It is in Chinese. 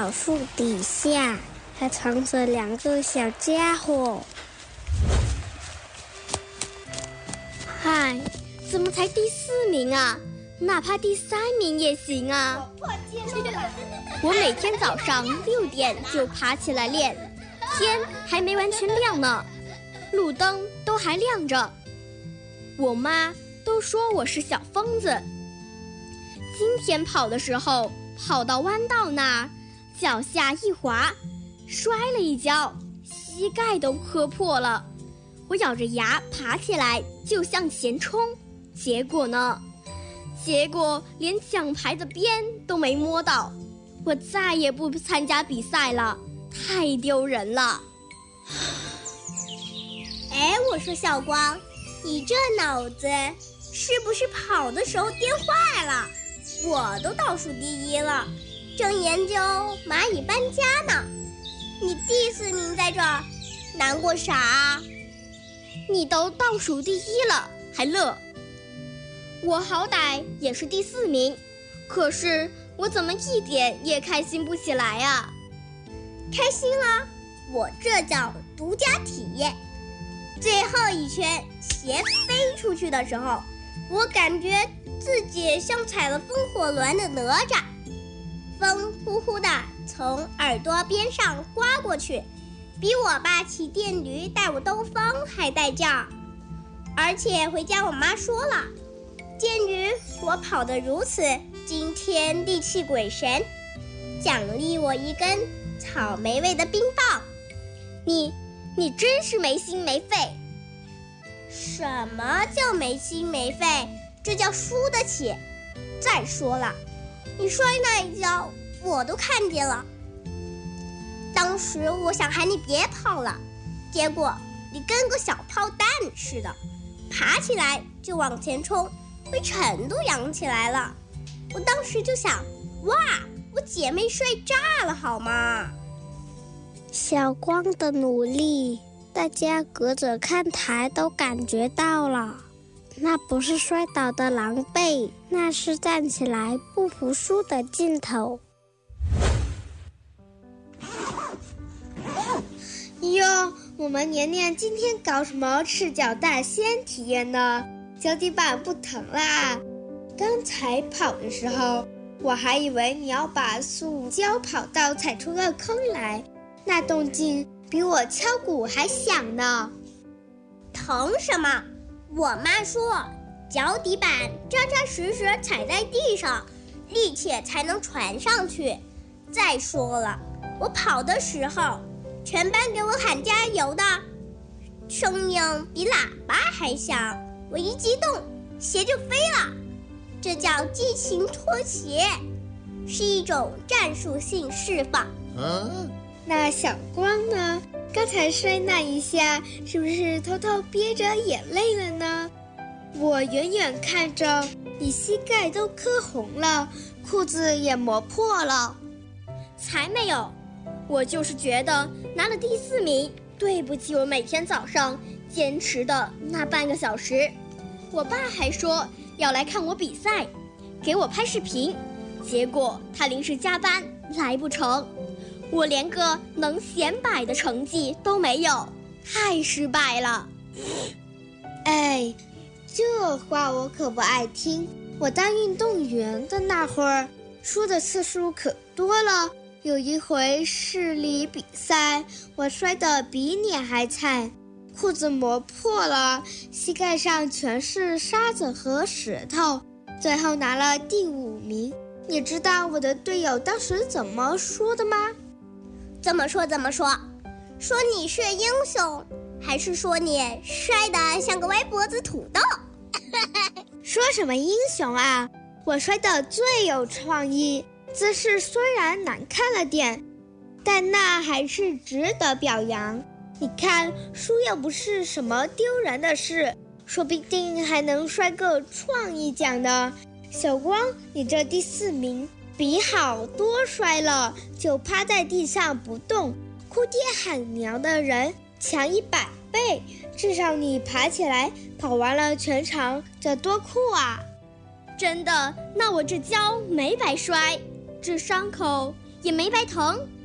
枣树底下还藏着2个小家伙。 嗨，怎么才第4名啊？哪怕第3名也行啊！我每天早上6点就爬起来练，天还没完全亮呢，路灯都还亮着。我妈都说我是小疯子。今天跑的时候，跑到弯道那儿，脚下一滑，摔了一跤，膝盖都磕破了。我咬着牙爬起来就向前冲，结果连奖牌的边都没摸到。我再也不参加比赛了，太丢人了。 哎，我说小光，你这脑子是不是跑的时候颠坏了？我都倒数第1了，正研究蚂蚁搬家呢，你第4名在这儿，难过啥啊？ 你都倒数第1了还乐？我好歹也是第4名，可是我怎么一点也开心不起来啊？ 开心了，我这叫独家体验。最后一圈鞋飞出去的时候，我感觉自己像踩了风火轮的哪吒，风呼呼地从耳朵边上刮过去，比我爸骑电驴带我兜风还带劲儿。而且回家我妈说了，鉴于我跑得如此惊天地泣鬼神，奖励我1根草莓味的冰棒。 你真是没心没肺。 什么叫没心没肺？这叫输得起。再说了，你摔那一跤我都看见了。当时我想喊你别跑了，结果你跟个小炮弹似的，爬起来就往前冲，被程度扬起来了。我当时就想，哇，我姐妹摔炸了好吗？ 小光的努力，大家隔着看台都感觉到了。那不是摔倒的狼狈，那是站起来不服输的劲头。 哟，我们年年今天搞什么赤脚大仙体验呢？脚底板不疼啦。刚才跑的时候，我还以为你要把塑胶跑道踩出个坑来，那动静比我敲鼓还响呢。 疼什么？我妈说，脚底板扎扎实实踩在地上，力气才能传上去。再说了，我跑的时候，全班给我喊加油的声音比喇叭还响，我一激动，鞋就飞了。这叫激情脱鞋，是一种战术性释放。 那小光呢？刚才摔那一下，是不是偷偷憋着眼泪了呢？我远远看着，你膝盖都磕红了，裤子也磨破了。 才没有，我就是觉得拿了第4名，对不起我每天早上坚持的那半个小时。我爸还说要来看我比赛，给我拍视频，结果他临时加班来不成，我连个能显摆的成绩都没有，太失败了。 哎，这话我可不爱听。我当运动员的那会儿，输的次数可多了。有一回市里比赛，我摔得比你还惨，裤子磨破了，膝盖上全是沙子和石头，最后拿了第5名。你知道我的队友当时怎么说的吗？ 怎么说？说你是英雄，还是说你摔得像个歪脖子土豆？ 说什么英雄啊？我摔得最有创意，姿势虽然难看了点，但那还是值得表扬。你看，输又不是什么丢人的事，说不定还能摔个创意奖呢。小光，你这第4名比好多摔了就趴在地上不动，哭爹喊娘的人强100倍，至少你爬起来跑完了全场，这多酷啊！ 真的，那我这跤没白摔，这伤口也没白疼。